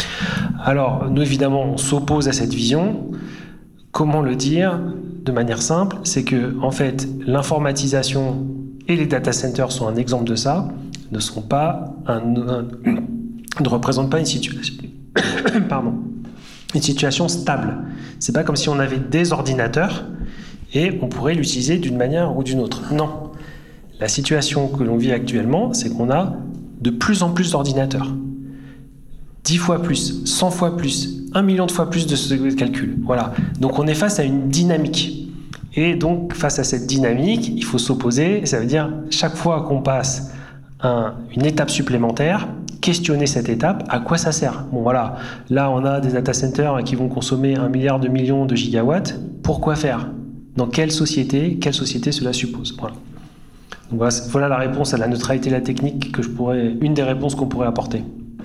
Alors, nous évidemment, on s'oppose à cette vision. Comment le dire de manière simple? C'est que en fait, l'informatisation et les data centers sont un exemple de ça, ne sont pas un, un ne représente pas une situation, pardon, une situation stable. C'est pas comme si on avait des ordinateurs et on pourrait l'utiliser d'une manière ou d'une autre. Non. La situation que l'on vit actuellement, c'est qu'on a de plus en plus d'ordinateurs. dix fois plus, cent fois plus, un million de fois plus de ce calcul. Voilà. Donc on est face à une dynamique. Et donc face à cette dynamique, il faut s'opposer. Ça veut dire chaque fois qu'on passe un, une étape supplémentaire, questionner cette étape, à quoi ça sert? Bon voilà, là on a des data centers qui vont consommer un milliard de millions de gigawatts. Pourquoi faire? Dans quelle société? Quelle société cela suppose? Voilà. Donc voilà, voilà la réponse à la neutralité de la technique que je pourrais, une des réponses qu'on pourrait apporter.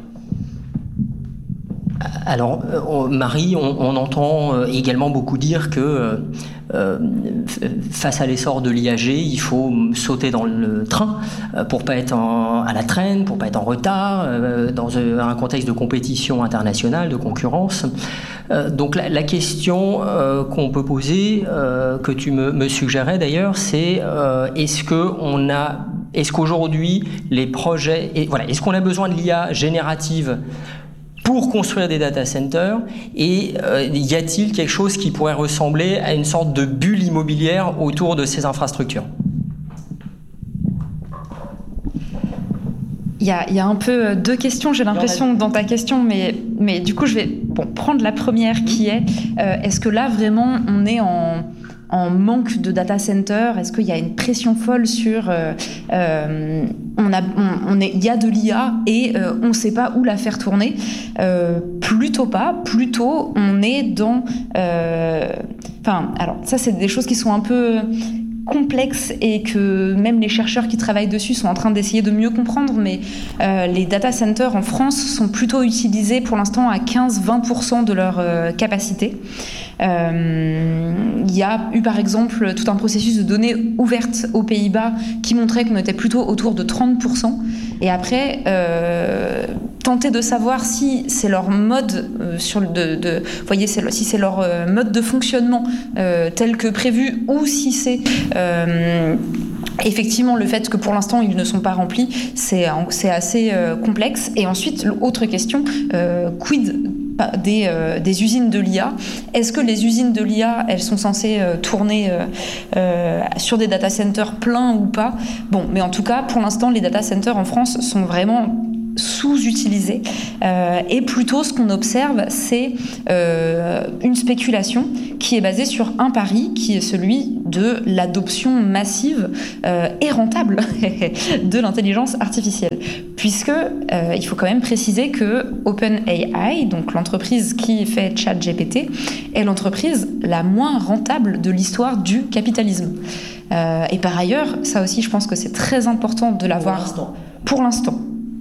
Alors, euh, Marie, on, on entend euh, également beaucoup dire que euh, euh, face à l'essor de l'I A G, il faut sauter dans le train euh, pour pas être en, à la traîne, pour pas être en retard, euh, dans un contexte de compétition internationale, de concurrence. Euh, donc la, la question euh, qu'on peut poser, euh, que tu me, me suggérais d'ailleurs, c'est euh, est-ce que on a, est-ce qu'aujourd'hui les projets, et, voilà, est-ce qu'on a besoin de l'I A générative pour construire des data centers, et euh, y a-t-il quelque chose qui pourrait ressembler à une sorte de bulle immobilière autour de ces infrastructures? Il y a, il y a un peu deux questions, j'ai l'impression, dans ta question, mais, mais du coup, je vais bon, prendre la première qui est, euh, est-ce que là, vraiment, on est en, en manque de data center? Est-ce qu'il y a une pression folle sur euh, euh, on a, on, on est, il y a de l'I A et euh, on ne sait pas où la faire tourner? euh, Plutôt pas. Plutôt, on est dans. Euh, enfin, alors ça, c'est des choses qui sont un peu complexe et que même les chercheurs qui travaillent dessus sont en train d'essayer de mieux comprendre, mais euh, les data centers en France sont plutôt utilisés pour l'instant à quinze à vingt pour cent de leur euh, capacité. Euh, il y a eu par exemple tout un processus de données ouvertes aux Pays-Bas qui montrait qu'on était plutôt autour de trente pour cent. Et après, euh, tenter de savoir si c'est leur mode euh, sur le, de, de, voyez, c'est, si c'est leur euh, mode de fonctionnement euh, tel que prévu, ou si c'est euh, effectivement le fait que pour l'instant ils ne sont pas remplis, c'est, c'est assez euh, complexe. Et ensuite, autre question, euh, quid Des, euh, des usines de l'I A. Est-ce que les usines de l'I A, elles sont censées euh, tourner euh, euh, sur des data centers pleins ou pas? Bon, mais en tout cas, pour l'instant, les data centers en France sont vraiment sous-utilisés. Euh, et plutôt, ce qu'on observe, c'est euh, une spéculation qui est basée sur un pari, qui est celui de l'adoption massive euh, et rentable de l'intelligence artificielle. Puisque, euh, il faut quand même préciser que OpenAI, donc l'entreprise qui fait ChatGPT, est l'entreprise la moins rentable de l'histoire du capitalisme. Euh, et par ailleurs, ça aussi, je pense que c'est très important de l'avoir pour l'instant. Pour l'instant.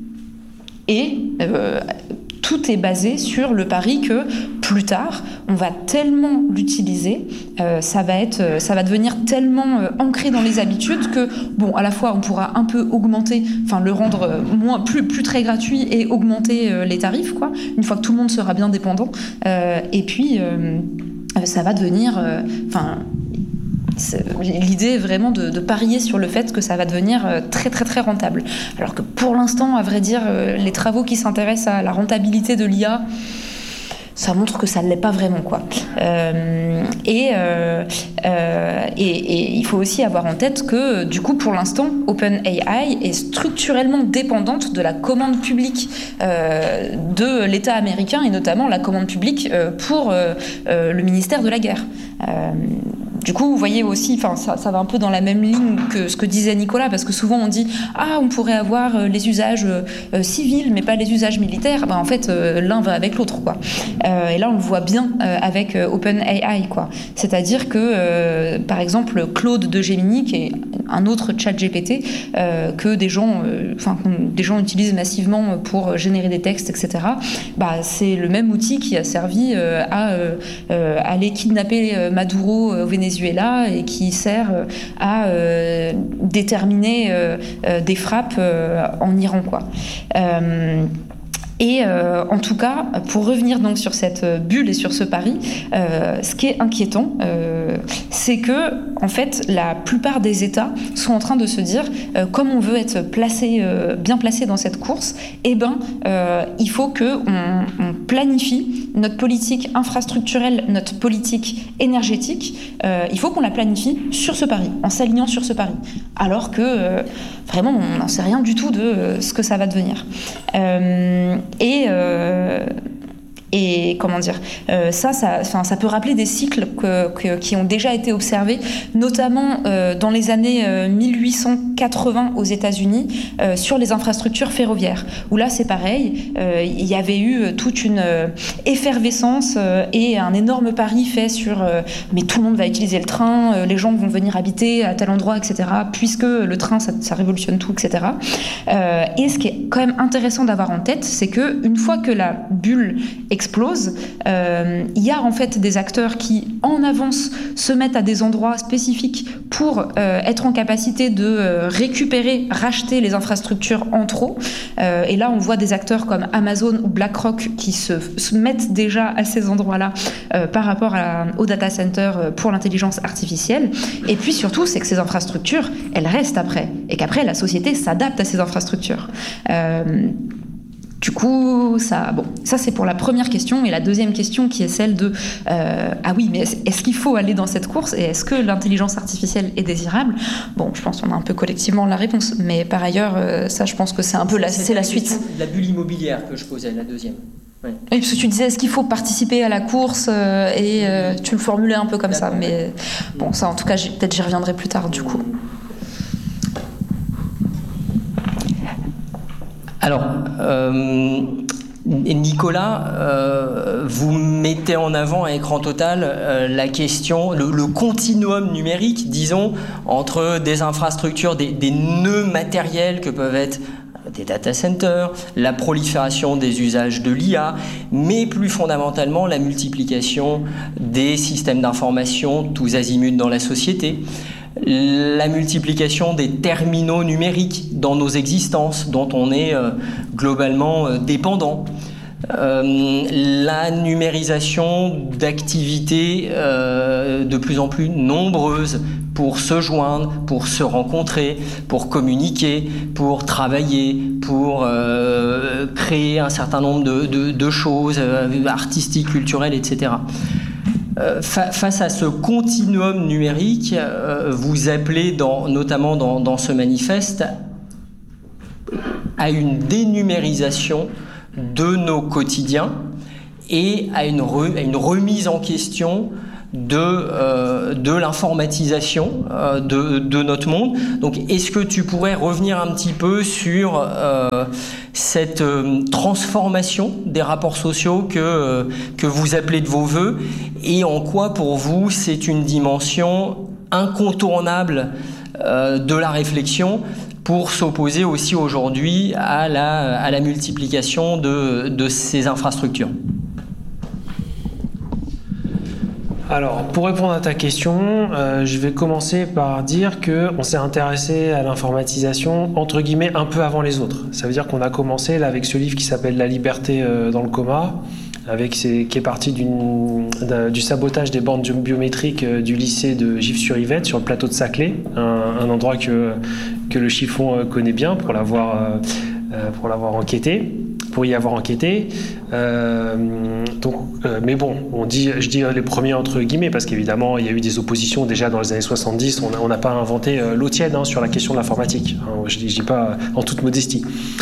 Et euh, tout est basé sur le pari que plus tard, on va tellement l'utiliser, euh, ça va être, ça va devenir tellement euh, ancré dans les habitudes que, bon, à la fois, on pourra un peu augmenter, enfin, le rendre euh, moins, plus, plus très gratuit et augmenter euh, les tarifs, quoi, une fois que tout le monde sera bien dépendant. Euh, et puis, euh, ça va devenir, enfin. Euh, l'idée est vraiment de, de parier sur le fait que ça va devenir très très très rentable. Alors que pour l'instant, à vrai dire, les travaux qui s'intéressent à la rentabilité de l'I A, ça montre que ça ne l'est pas vraiment, quoi. Euh, et, euh, euh, et, et il faut aussi avoir en tête que, du coup, pour l'instant, OpenAI est structurellement dépendante de la commande publique euh, de l'État américain, et notamment la commande publique euh, pour euh, euh, le ministère de la Guerre. Euh, Du coup, vous voyez aussi, enfin, ça, ça va un peu dans la même ligne que ce que disait Nicolas, parce que souvent on dit « Ah, on pourrait avoir les usages euh, civils, mais pas les usages militaires. » Ben, en fait, euh, l'un va avec l'autre, quoi. Euh, et là, on le voit bien euh, avec euh, OpenAI, quoi. C'est-à-dire que, euh, par exemple, Claude de Gemini, qui est un autre chat G P T, euh, que des gens, euh, enfin, des gens utilisent massivement pour générer des textes, et cetera, bah, c'est le même outil qui a servi euh, à euh, euh, aller kidnapper euh, Maduro au Venezuela, et qui sert à euh, déterminer euh, euh, des frappes euh, en Iran, quoi. Euh, Et euh, en tout cas, pour revenir donc sur cette bulle et sur ce pari, euh, ce qui est inquiétant, euh, c'est que en fait, la plupart des États sont en train de se dire, euh, comme on veut être placé, euh, bien placé dans cette course, eh ben, euh, il faut que on, on planifie notre politique infrastructurelle, notre politique énergétique. Euh, il faut qu'on la planifie sur ce pari, en s'alignant sur ce pari, alors que euh, vraiment, on n'en sait rien du tout de euh, ce que ça va devenir. Euh, Et, euh, et comment dire, euh, ça, ça, ça peut rappeler des cycles que, que, qui ont déjà été observés, notamment euh, dans les années euh, mille huit cent quatre-vingts aux États-Unis, euh, sur les infrastructures ferroviaires, où là c'est pareil, euh, il y avait eu toute une euh, effervescence euh, et un énorme pari fait sur euh, mais tout le monde va utiliser le train, euh, les gens vont venir habiter à tel endroit, et cetera, puisque le train ça, ça révolutionne tout, et cetera. Euh, et ce qui est quand même intéressant d'avoir en tête, c'est que une fois que la bulle explose, euh, il y a en fait des acteurs qui en avance se mettent à des endroits spécifiques pour euh, être en capacité de euh, récupérer, racheter les infrastructures en trop. Euh, et là, on voit des acteurs comme Amazon ou BlackRock qui se, se mettent déjà à ces endroits-là euh, par rapport à, au data center pour l'intelligence artificielle. Et puis surtout, c'est que ces infrastructures, elles restent après, et qu'après, la société s'adapte à ces infrastructures. Euh, Du coup, ça, bon, ça c'est pour la première question. Et la deuxième question qui est celle de euh, ah oui, mais est-ce, est-ce qu'il faut aller dans cette course et est-ce que l'intelligence artificielle est désirable? Bon, je pense qu'on a un peu collectivement la réponse, mais par ailleurs, euh, ça, je pense que c'est un peu la, c'est, c'est la suite. La bulle immobilière que je posais, la deuxième. Oui, parce que tu disais, est-ce qu'il faut participer à la course euh, et euh, tu le formulais un peu comme ça, mais bon, ça en tout cas, peut-être j'y reviendrai plus tard du coup. Alors, euh, Nicolas, euh, vous mettez en avant à écran total euh, la question, le, le continuum numérique, disons, entre des infrastructures, des, des nœuds matériels que peuvent être des data centers, la prolifération des usages de l'I A, mais plus fondamentalement la multiplication des systèmes d'information tous azimuts dans la société, la multiplication des terminaux numériques dans nos existences dont on est euh, globalement euh, dépendant. Euh, la numérisation d'activités euh, de plus en plus nombreuses pour se joindre, pour se rencontrer, pour communiquer, pour travailler, pour euh, créer un certain nombre de, de, de choses euh, artistiques, culturelles, et cetera. Euh, fa- face à ce continuum numérique, euh, vous appelez dans, notamment dans, dans ce manifeste à une dénumérisation de nos quotidiens et à une, re, à une remise en question de, euh, de l'informatisation euh, de, de notre monde. Donc, est-ce que tu pourrais revenir un petit peu sur euh, cette euh, transformation des rapports sociaux que, euh, que vous appelez de vos voeux, et en quoi, pour vous, c'est une dimension incontournable euh, de la réflexion pour s'opposer aussi aujourd'hui à la, à la multiplication de, de ces infrastructures? Alors, pour répondre à ta question, euh, je vais commencer par dire qu'on s'est intéressé à l'informatisation, entre guillemets, un peu avant les autres. Ça veut dire qu'on a commencé là, avec ce livre qui s'appelle « La liberté euh, dans le coma », avec ces, qui est parti d'une, du sabotage des bornes biométriques euh, du lycée de Gif-sur-Yvette, sur le plateau de Saclay, un, un endroit que, que le chiffon euh, connaît bien pour l'avoir, euh, euh, pour l'avoir enquêté. pour y avoir enquêté. Euh, donc, euh, mais bon, on dit, je dis les premiers entre guillemets, parce qu'évidemment, il y a eu des oppositions déjà dans les années soixante-dix. On n'a pas inventé euh, l'eau tiède hein, sur la question de l'informatique. Hein, je ne dis pas en toute modestie.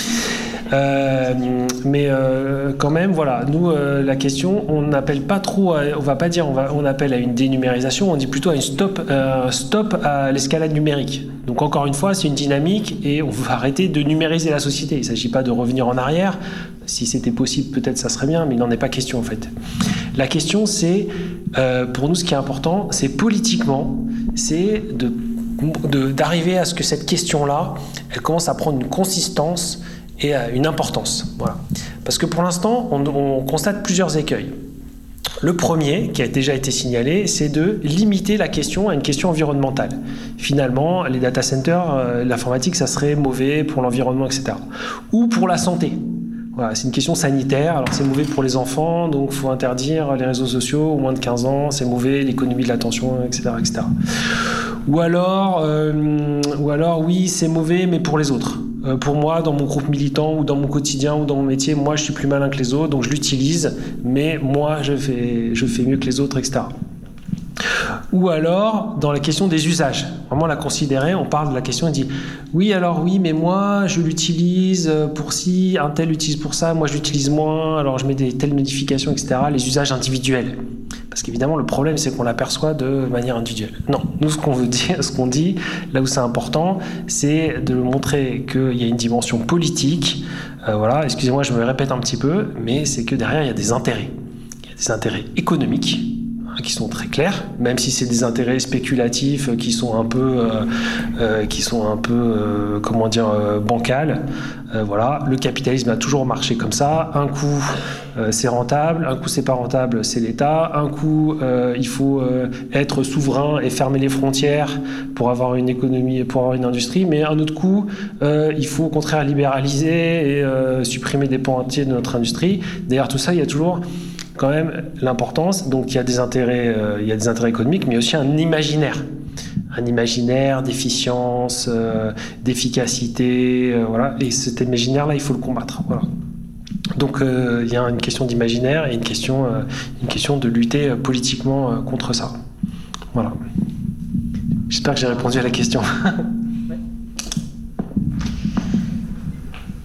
Euh, mais euh, quand même, voilà, nous, euh, la question, on n'appelle pas trop, à, on va pas dire, on, va, on appelle à une dénumérisation, on dit plutôt à une stop, euh, stop à l'escalade numérique. Donc encore une fois, c'est une dynamique et on va arrêter de numériser la société. Il ne s'agit pas de revenir en arrière. Si c'était possible, peut-être ça serait bien, mais il n'en est pas question en fait. La question, c'est, euh, pour nous, ce qui est important, c'est politiquement, c'est de, de, d'arriver à ce que cette question-là, elle commence à prendre une consistance et une importance. Voilà. Parce que pour l'instant, on, on constate plusieurs écueils. Le premier, qui a déjà été signalé, c'est de limiter la question à une question environnementale. Finalement, les data centers, euh, l'informatique, ça serait mauvais pour l'environnement, et cetera. Ou pour la santé. Voilà, c'est une question sanitaire, alors c'est mauvais pour les enfants, donc il faut interdire les réseaux sociaux au moins de quinze ans, c'est mauvais, l'économie de l'attention, et cetera, et cetera. Ou alors, euh, ou alors, oui, c'est mauvais, mais pour les autres. Euh, pour moi, dans mon groupe militant, ou dans mon quotidien, ou dans mon métier, moi, je suis plus malin que les autres, donc je l'utilise, mais moi, je fais, je fais mieux que les autres, et cetera. Ou alors, dans la question des usages, vraiment la considérer, on parle de la question, on dit oui, alors oui, mais moi je l'utilise pour ci, un tel l'utilise pour ça, moi je l'utilise moins, alors je mets des telles notifications, et cetera. Les usages individuels. Parce qu'évidemment, le problème, c'est qu'on l'aperçoit de manière individuelle. Non, nous, ce qu'on veut dire, ce qu'on dit, là où c'est important, c'est de montrer qu'il y a une dimension politique. Euh, voilà, excusez-moi, je me répète un petit peu, mais c'est que derrière, il y a des intérêts. Il y a des intérêts économiques, qui sont très clairs, même si c'est des intérêts spéculatifs qui sont un peu, euh, euh, qui sont un peu, euh, comment dire, euh, bancals. Euh, voilà, le capitalisme a toujours marché comme ça. Un coup, euh, c'est rentable, un coup, c'est pas rentable, c'est l'État. Un coup, euh, il faut euh, être souverain et fermer les frontières pour avoir une économie, pour avoir une industrie. Mais un autre coup, euh, il faut au contraire libéraliser et euh, supprimer des pans entiers de notre industrie. Derrière tout ça, il y a toujours quand même l'importance, donc il y a des intérêts, euh, il y a des intérêts économiques, mais aussi un imaginaire, un imaginaire d'efficience, euh, d'efficacité, euh, voilà. Et cet imaginaire-là, il faut le combattre, voilà. Donc euh, il y a une question d'imaginaire et une question, euh, une question de lutter euh, politiquement euh, contre ça, voilà. J'espère que j'ai répondu à la question.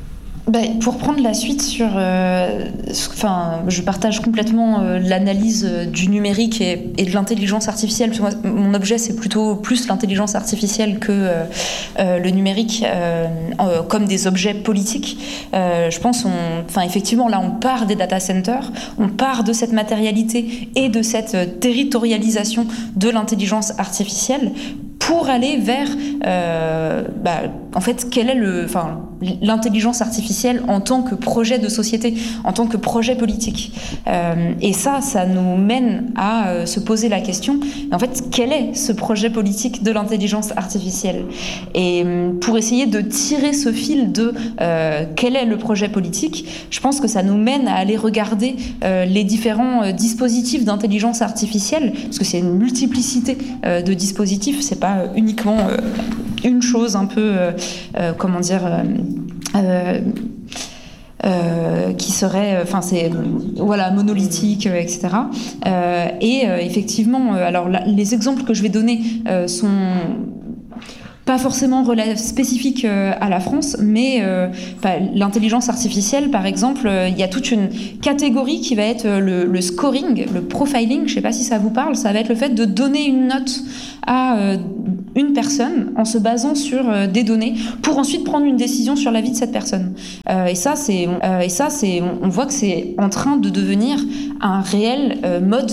Ben, pour prendre la suite sur, euh, enfin, je partage complètement euh, l'analyse euh, du numérique et, et de l'intelligence artificielle. Parce que moi, mon objet, c'est plutôt plus l'intelligence artificielle que euh, euh, le numérique euh, euh, comme des objets politiques. Euh, je pense, on, enfin, effectivement, là, on part des data centers, on part de cette matérialité et de cette territorialisation de l'intelligence artificielle pour aller vers, euh, bah, en fait, quelle est le, enfin, l'intelligence artificielle en tant que projet de société, en tant que projet politique. Euh, et ça, ça nous mène à euh, se poser la question, en fait, quel est ce projet politique de l'intelligence artificielle ? Et pour essayer de tirer ce fil de euh, quel est le projet politique, je pense que ça nous mène à aller regarder euh, les différents euh, dispositifs d'intelligence artificielle, parce que c'est une multiplicité euh, de dispositifs, c'est pas uniquement euh, une chose un peu, euh, euh, comment dire, euh, euh, euh, qui serait, enfin c'est, voilà, monolithique, euh, et cetera. Euh, et euh, effectivement, euh, alors là, les exemples que je vais donner euh, sont pas forcément spécifique à la France, mais euh, bah, l'intelligence artificielle, par exemple, il euh, y a toute une catégorie qui va être le, le scoring, le profiling, je ne sais pas si ça vous parle, ça va être le fait de donner une note à euh, une personne en se basant sur euh, des données pour ensuite prendre une décision sur la vie de cette personne. Euh, et ça, c'est, euh, et ça, c'est, on, on voit que c'est en train de devenir un réel euh, mode